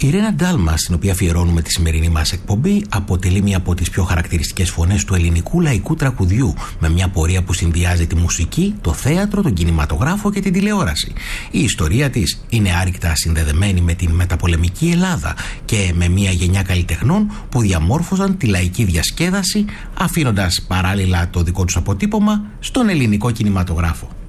Η Ρένα Ντάλμα, στην οποία αφιερώνουμε τη σημερινή μας εκπομπή, αποτελεί μία από τις πιο χαρακτηριστικές φωνές του ελληνικού λαϊκού τραγουδιού, με μια πορεία που συνδυάζει τη μουσική, το θέατρο, τον κινηματογράφο και την τηλεόραση. Η ιστορία της είναι άρρηκτα συνδεδεμένη με την μεταπολεμική Ελλάδα και με μια γενιά καλλιτεχνών που διαμόρφωσαν τη λαϊκή διασκέδαση, αφήνοντας παράλληλα το δικό τους αποτύπωμα στον ελληνικό κινηματογράφο.